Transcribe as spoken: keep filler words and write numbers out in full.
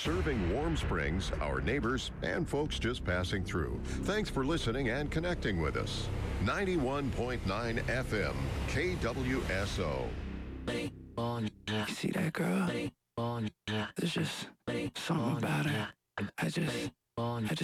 serving Warm Springs, our neighbors, and folks just passing through. Thanks for listening and connecting with us. ninety-one point nine F M, K W S O. You see that girl? There's just something about her. I just, I just